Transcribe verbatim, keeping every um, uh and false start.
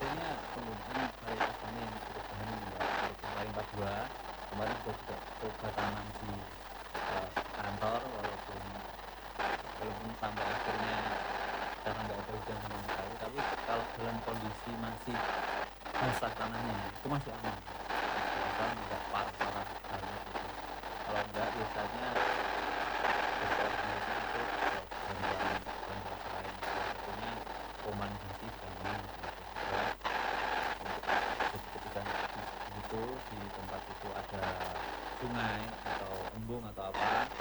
biasanya penggunaan varietas tani yang cukup berani nih, Mbak, seperti pari empat dua. Kemarin aku juga coba tanam di, eee, kantor walaupun walaupun sampai akhirnya karena nggak ada hujan sama sekali, tapi kalau dalam kondisi masih basah tanahnya, itu masih aman, masih asal nggak parah-parah banget gitu. Kalau nggak biasanya berkoordinasi untuk, eee, bantuan bantuan selain salah satunya pemandangan banyu gitu, supaya untuk jadi ketika di di situ, di tempat itu ada sungai atau embung atau apa,